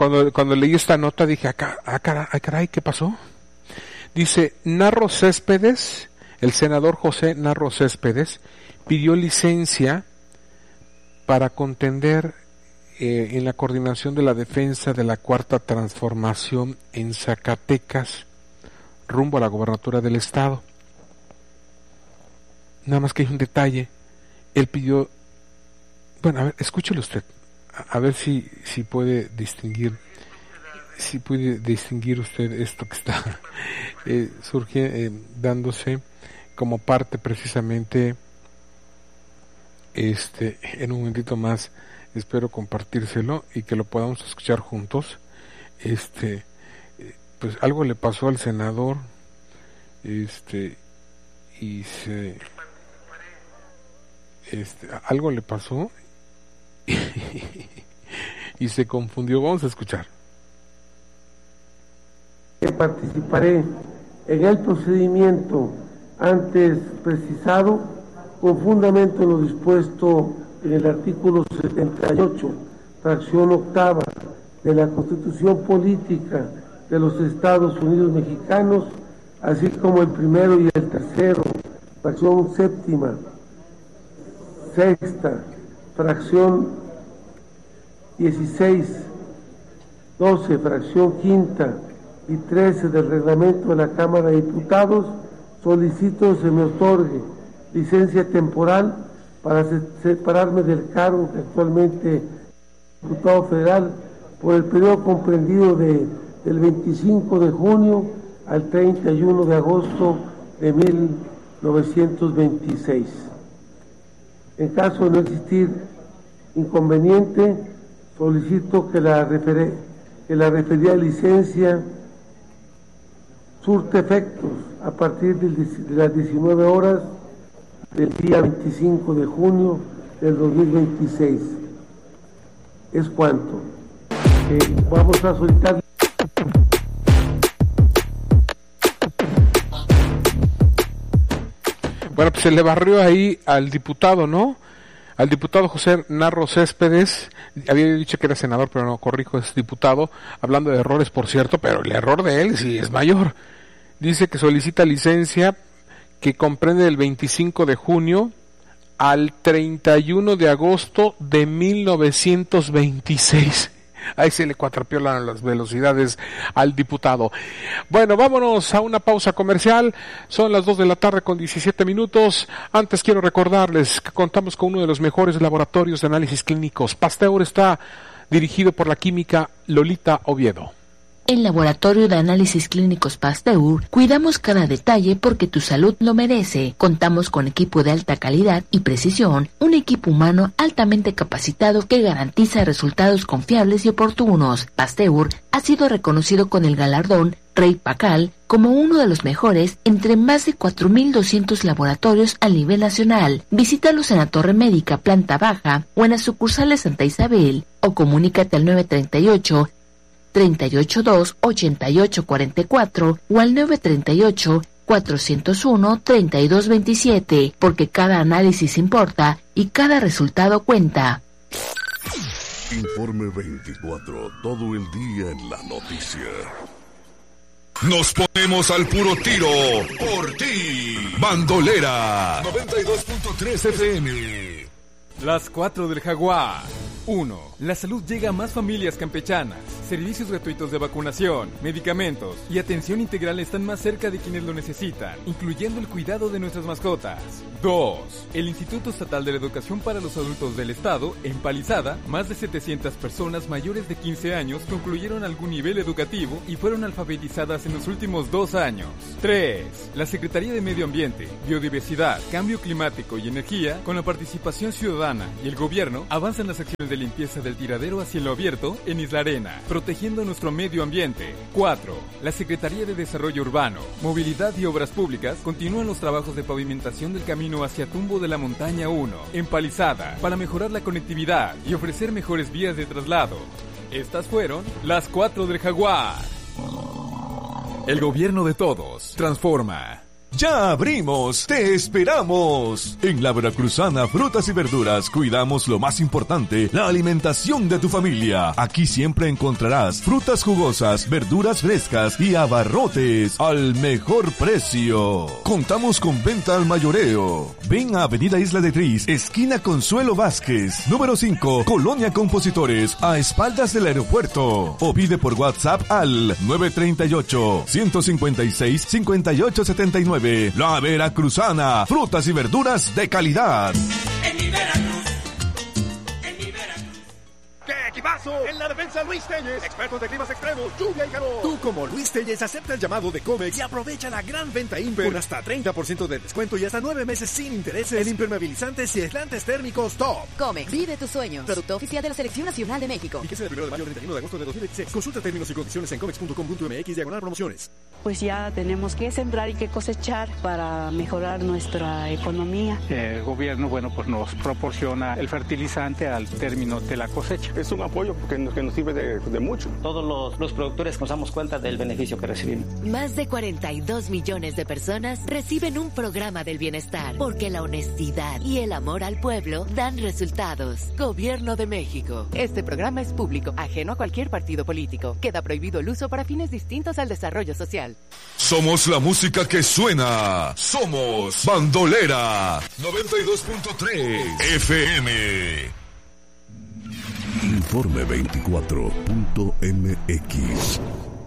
cuando leí esta nota dije, caray, ¿qué pasó? Dice, Narro Céspedes, el senador José Narro Céspedes, pidió licencia para contender en la coordinación de la defensa de la Cuarta Transformación en Zacatecas, rumbo a la gobernatura del estado. Nada más que hay un detalle. Él pidió, bueno, a ver, escúchelo usted, a ver si puede distinguir usted esto que está dándose como parte precisamente, en un momentito más espero compartírselo y que lo podamos escuchar juntos. Pues algo le pasó al senador, algo le pasó y se confundió. Vamos a escuchar. Participaré en el procedimiento antes precisado con fundamento en lo dispuesto en el artículo 78, fracción octava de la Constitución Política de los Estados Unidos Mexicanos, así como el primero y el tercero, fracción séptima, sexta, fracción 16, 12, fracción quinta y 13 del reglamento de la Cámara de Diputados, solicito se me otorgue licencia temporal para separarme del cargo que actualmente diputado federal por el periodo comprendido del 25 de junio al 31 de agosto de 1926. En caso de no existir inconveniente, solicito que la referida licencia surte efectos a partir de las 19 horas del día 25 de junio del 2026. Es cuanto. Vamos a solicitar. Bueno, pues se le barrió ahí al diputado, ¿no? Al diputado José Narro Céspedes. Había dicho que era senador, pero no, corrijo, es diputado. Hablando de errores, por cierto, pero el error de él sí es mayor. Dice que solicita licencia que comprende del 25 de junio al 31 de agosto de 1926. Ahí se le cuatrapeó las velocidades al diputado. Bueno, vámonos a una pausa comercial. Son las 2 de la tarde con 17 minutos. Antes quiero recordarles que contamos con uno de los mejores laboratorios de análisis clínicos. Pasteur está dirigido por la química Lolita Oviedo. En Laboratorio de Análisis Clínicos Pasteur, cuidamos cada detalle porque tu salud lo merece. Contamos con equipo de alta calidad y precisión, un equipo humano altamente capacitado que garantiza resultados confiables y oportunos. Pasteur ha sido reconocido con el galardón Rey Pacal como uno de los mejores entre más de 4.200 laboratorios a nivel nacional. Visítalos en la Torre Médica, planta baja, o en las sucursales Santa Isabel, o comunícate al 938-382-8844 o al 938-401-3227, porque cada análisis importa y cada resultado cuenta. Informe 24, todo el día en la noticia. Nos ponemos al puro tiro por ti. Bandolera 92.3 FM. Las 4 del Jaguar. 1. La salud llega a más familias campechanas. Servicios gratuitos de vacunación, medicamentos y atención integral están más cerca de quienes lo necesitan, incluyendo el cuidado de nuestras mascotas. 2. El Instituto Estatal de la Educación para los Adultos del Estado, en Palizada, más de 700 personas mayores de 15 años concluyeron algún nivel educativo y fueron alfabetizadas en los últimos 2 años. 3. La Secretaría de Medio Ambiente, Biodiversidad, Cambio Climático y Energía, con la participación ciudadana y el gobierno, avanzan las acciones de limpieza del tiradero a cielo abierto en Isla Arena, protegiendo nuestro medio ambiente. 4. La Secretaría de Desarrollo Urbano, Movilidad y Obras Públicas continúan los trabajos de pavimentación del camino hacia Tumbo de la Montaña 1, en Palizada, para mejorar la conectividad y ofrecer mejores vías de traslado. Estas fueron las 4 del Jaguar. El gobierno de todos transforma. ¡Ya abrimos! ¡Te esperamos! En la Veracruzana Frutas y Verduras cuidamos lo más importante, la alimentación de tu familia. Aquí siempre encontrarás frutas jugosas, verduras frescas y abarrotes al mejor precio. Contamos con venta al mayoreo. Ven a Avenida Isla de Tris, esquina Consuelo Vázquez, número 5, Colonia Compositores, a espaldas del aeropuerto. O pide por WhatsApp al 938-156-5879. La Veracruzana, frutas y verduras de calidad. En mi Veracruz, en mi Veracruz. ¡Qué equipazo! En la defensa Luis Telles, expertos de climas extremos, lluvia y calor. Tú como Luis Telles acepta el llamado de Comex y aprovecha la gran venta Imper con hasta 30% de descuento y hasta 9 meses sin intereses en impermeabilizantes y aislantes térmicos top. Comex, vive tus sueños. Producto oficial de la Selección Nacional de México. Fíjese del 1 de mayo al 31 de agosto de 2016. Consulta términos y condiciones en comex.com.mx/promociones. Pues ya tenemos que sembrar y que cosechar para mejorar nuestra economía. El gobierno, pues nos proporciona el fertilizante al término de la cosecha. Es un apoyo porque nos sirve de mucho. Todos los productores nos damos cuenta del beneficio que recibimos. Más de 42 millones de personas reciben un programa del bienestar, porque la honestidad y el amor al pueblo dan resultados. Gobierno de México. Este programa es público, ajeno a cualquier partido político. Queda prohibido el uso para fines distintos al desarrollo social. Somos la música que suena. Somos Bandolera 92.3 FM. Informe 24.mx.